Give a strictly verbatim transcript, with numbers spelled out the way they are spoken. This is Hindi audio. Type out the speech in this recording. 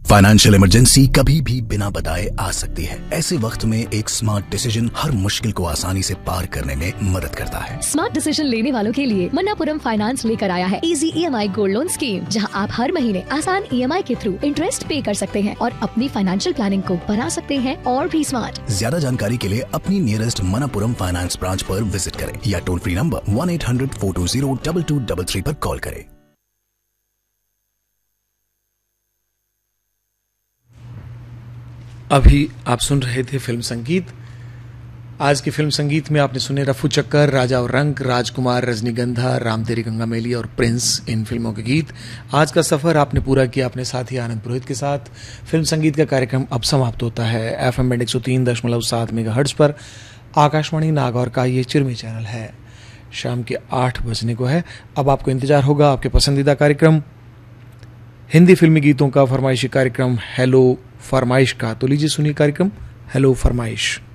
फाइनेंशियल इमरजेंसी कभी भी बिना बताए आ सकती है। ऐसे वक्त में एक स्मार्ट डिसीजन हर मुश्किल को आसानी से पार करने में मदद करता है। स्मार्ट डिसीजन लेने वालों के लिए मन्नापुरम फाइनेंस लेकर आया है easy EMI gold loan scheme, जहां आप हर महीने आसान ईएमआई के थ्रू इंटरेस्ट पे कर सकते हैं और अपनी फाइनेंशियल प्लानिंग को बना सकते हैं और भी स्मार्ट। ज्यादा जानकारी के लिए अपनी नियरेस्ट मन्नापुरम फाइनेंस ब्रांच पर विजिट करें या toll free number one eight hundred four to zero double two double three पर कॉल करें। अभी आप सुन रहे थे फिल्म संगीत। आज की फिल्म संगीत में आपने सुने रफू चक्कर, राजा और रंग, राजकुमार, रजनीगंधा, राम तेरी गंगा मैली और प्रिंस, इन फिल्मों के गीत। आज का सफर आपने पूरा किया अपने साथी आनंद पुरोहित के साथ। फिल्म संगीत का कार्यक्रम अब समाप्त होता है। एफ एम एक सौ तीन दशमलव सात मेगाहर्ट्ज पर आकाशवाणी नागौर का ये चिरमी चैनल है। शाम के आठ बजने को है। अब आपको इंतजार होगा आपके पसंदीदा कार्यक्रम हिंदी फिल्मी गीतों का फरमाइशी कार्यक्रम हेलो फरमाइश का। तो लीजिए सुनिए कार्यक्रम हेलो फरमाइश।